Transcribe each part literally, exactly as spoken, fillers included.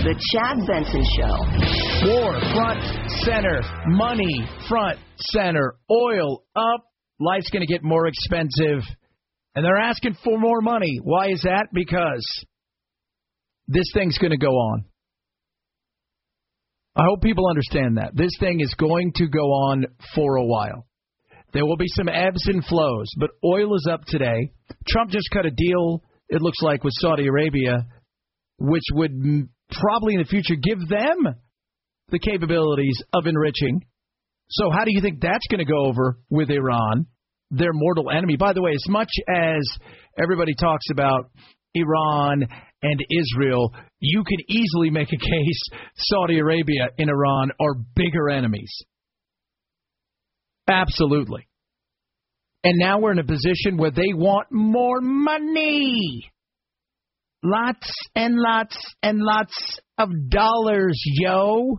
The Chad Benson Show. War, front, center. Money, front, center. Oil, up. Life's going to get more expensive. And they're asking for more money. Why is that? Because this thing's going to go on. I hope people understand that. This thing is going to go on for a while. There will be some ebbs and flows, but oil is up today. Trump just cut a deal, it looks like, with Saudi Arabia, which would probably in the future give them the capabilities of enriching. So how do you think that's going to go over with Iran, their mortal enemy? By the way, as much as everybody talks about Iran and Israel, you could easily make a case Saudi Arabia and Iran are bigger enemies. Absolutely. And now we're in a position where they want more money. Lots and lots and lots of dollars, yo.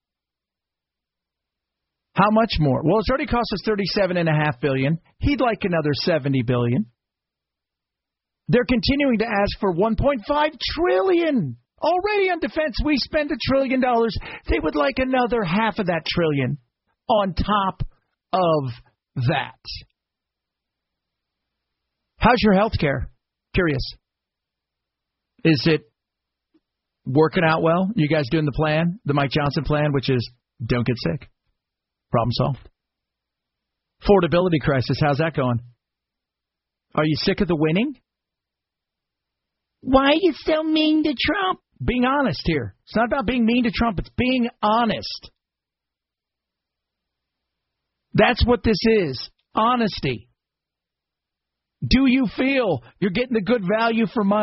How much more? Well, it's already cost us thirty-seven point five billion dollars. He'd like another seventy billion dollars. They're continuing to ask for one point five trillion dollars. Already on defense, we spend a trillion dollars. They would like another half of that trillion on top of that. How's your health care? Curious. Is it working out well? You guys doing the plan, the Mike Johnson plan, which is don't get sick. Problem solved. Affordability crisis, how's that going? Are you sick of the winning? Why are you so mean to Trump? Being honest here. It's not about being mean to Trump. It's being honest. That's what this is. Honesty. Do you feel you're getting the good value for money?